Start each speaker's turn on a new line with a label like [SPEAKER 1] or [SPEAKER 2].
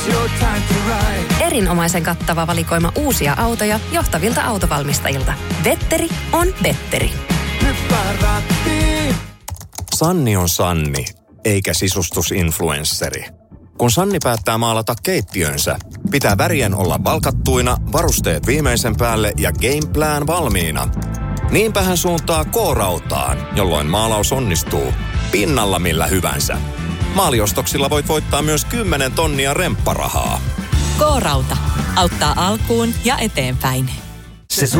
[SPEAKER 1] Erinomaisen kattava valikoima uusia autoja johtavilta autovalmistajilta. Vetteri on Vetteri.
[SPEAKER 2] Sanni on Sanni, eikä sisustusinfluensseri. Kun Sanni päättää maalata keittiönsä, pitää värien olla valkattuina, varusteet viimeisen päälle ja gameplan valmiina. Niinpä hän suuntaa K-rautaan, jolloin maalaus onnistuu pinnalla millä hyvänsä. Maaliostoksilla voit voittaa myös 10 tonnia rempparahaa.
[SPEAKER 3] K-rauta auttaa alkuun ja eteenpäin.